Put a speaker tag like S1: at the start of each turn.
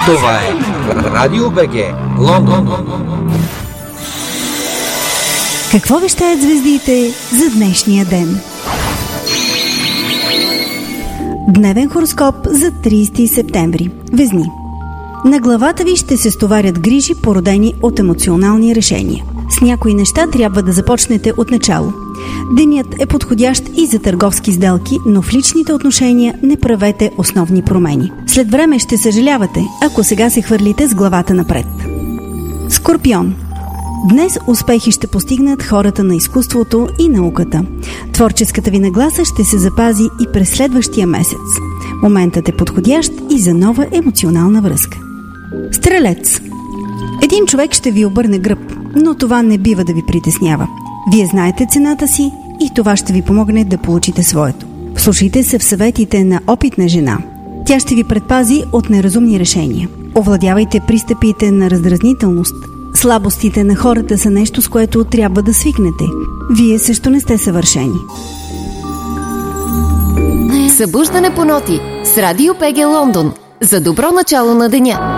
S1: Това е Радио БГ Лондон.
S2: Какво вещаят звездите за днешния ден? Дневен хороскоп за 30 септември. Везни. На главата ви ще се стоварят грижи, породени от емоционални решения. С някои неща трябва да започнете от начало. Денят е подходящ и за търговски сделки, но в личните отношения не правете основни промени. След време ще съжалявате, ако сега се хвърлите с главата напред. Скорпион. Днес успехи ще постигнат хората на изкуството и науката. Творческата ви нагласа ще се запази и през следващия месец. Моментът е подходящ и за нова емоционална връзка. Стрелец. Един човек ще ви обърне гръб, но това не бива да ви притеснява. Вие знаете цената си и това ще ви помогне да получите своето. Вслушайте се в съветите на опитна жена. Тя ще ви предпази от неразумни решения. Овладявайте пристъпите на раздразнителност. Слабостите на хората са нещо, с което трябва да свикнете. Вие също не сте съвършени.
S3: Събуждане по ноти с Радио ПГ Лондон. За добро начало на деня.